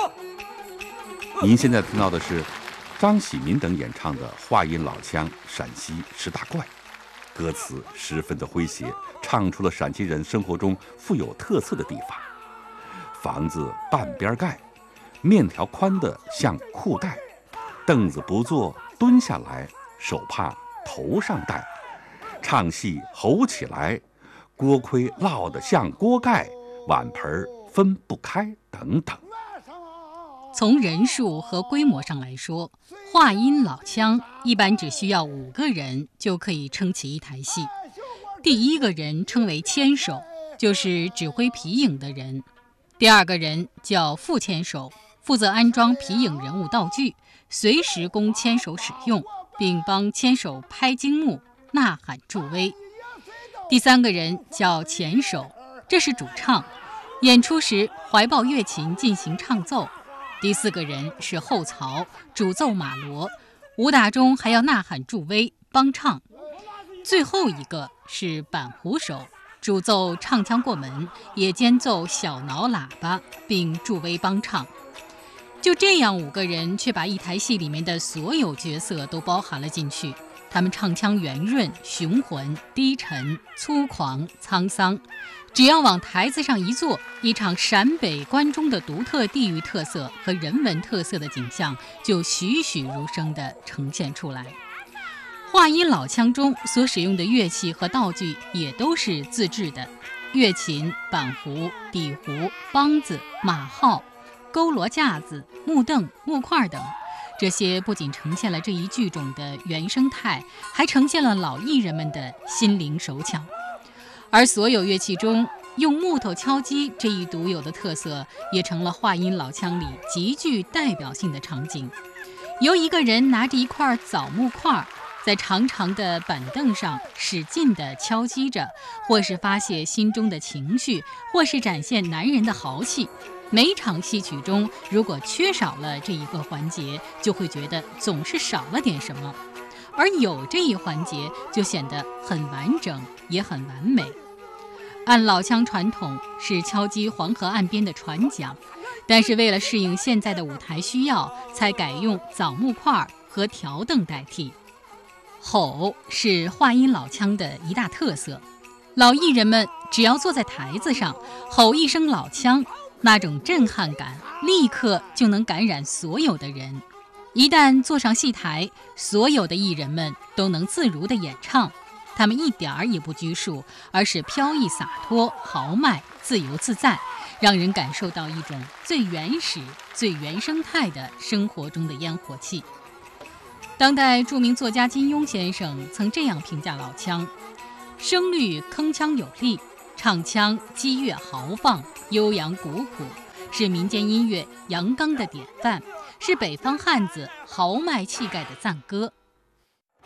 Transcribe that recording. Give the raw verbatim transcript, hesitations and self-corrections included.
您现在听到的是张喜民等演唱的话音老腔陕西十大怪，歌词十分的诙谐，唱出了陕西人生活中富有特色的地方。房子半边盖，面条宽的像裤带，凳子不坐蹲下来，手帕头上戴，唱戏吼起来，锅盔烙得像锅盖，碗盆分不开等等。 从人数和规模上来说，话音老腔一般只需要五个人就可以撑起一台戏。第一个人称为牵手，就是指挥皮影的人；第二个人叫副牵手，负责安装皮影人物道具，随时供牵手使用，并帮牵手拍惊幕、呐喊助威。第三个人叫前手，这是主唱，演出时怀抱乐琴进行唱奏。第四个人是后槽，主奏马罗，武打中还要呐喊助威帮唱。最后一个是板胡手，主奏唱腔过门，也兼奏小挠喇叭并助威帮唱。就这样五个人却把一台戏里面的所有角色都包含了进去，他们唱腔圆润、雄浑、低沉、粗犷、沧桑，只要往台子上一坐，一场陕北关中的独特地域特色和人文特色的景象就栩栩如生地呈现出来。话音老腔中所使用的乐器和道具也都是自制的，乐琴、板胡、底胡、梆子、马号、佝偻架子、木凳、木块等，这些不仅呈现了这一剧种的原生态，还呈现了老艺人们的心灵手巧。而所有乐器中，用木头敲击这一独有的特色，也成了话音老腔里极具代表性的场景。由一个人拿着一块枣木块，在长长的板凳上使劲地敲击着，或是发泄心中的情绪，或是展现男人的豪气。每场戏曲中，如果缺少了这一个环节，就会觉得总是少了点什么，而有这一环节就显得很完整，也很完美。按老腔传统是敲击黄河岸边的船桨，但是为了适应现在的舞台需要，才改用枣木块和条凳代替。吼是话音老腔的一大特色，老艺人们只要坐在台子上，吼一声老腔，那种震撼感立刻就能感染所有的人。一旦坐上戏台，所有的艺人们都能自如地演唱，他们一点儿也不拘束，而是飘逸洒脱、豪迈、自由自在，让人感受到一种最原始、最原生态的生活中的烟火气。当代著名作家金庸先生曾这样评价老腔：声律铿锵有力，唱腔激越豪放、悠扬古朴，是民间音乐阳刚的典范，是北方汉子豪迈气概的赞歌。